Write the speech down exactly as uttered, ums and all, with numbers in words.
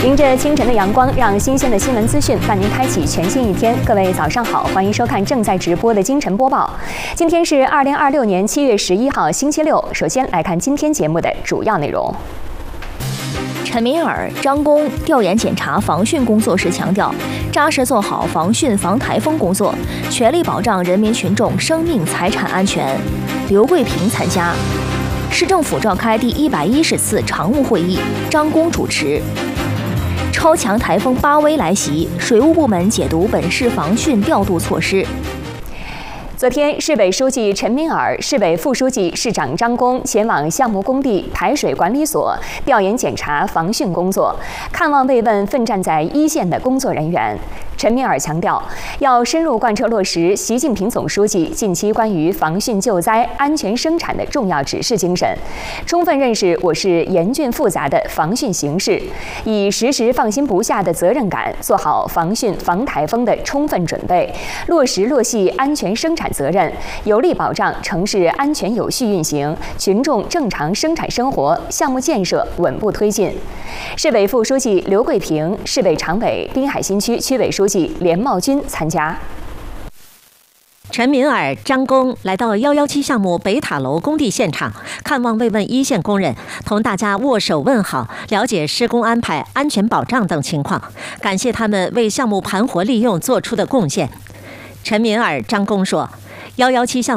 迎着清晨的阳光，让新鲜的新闻资讯伴您开启全新一天。各位早上好，欢迎收看正在直播的京晨播报。今天是二零二六年七月十一号，星期六。首先来看今天节目的主要内容。 陈敏尔、张公调研检查防汛工作时强调，扎实做好防汛防台风工作，全力保障人民群众生命财产安全。刘桂平参加。市政府召开第一百一十次常务会议，张公主持。超强台风巴威来袭，水务部门解读本市防汛调度措施。 昨天，市委书记陈敏尔、市委副书记、市长张公前往项目工地排水管理所调研检查防汛工作，看望慰问奋战在一线的工作人员。陈敏尔强调，要深入贯彻落实习近平总书记近期关于防汛救灾、安全生产的重要指示精神，充分认识我市严峻复杂的防汛形势，以时时放心不下的责任感，做好防汛防台风的充分准备，落实落细安全生产责任，有力保障城市安全有序运行，群众正常生产生活，项目建设稳步推进。市委副书记刘桂平、市委常委、滨海新区区委书记连茂军参加。 陈敏尔、张公来到一一七项目北塔楼工地现场，看望慰问一线工人，同大家握手问好，了解施工安排、安全保障等情况，感谢他们为项目盘活利用做出的贡献。陈敏尔、张公说，一一七项目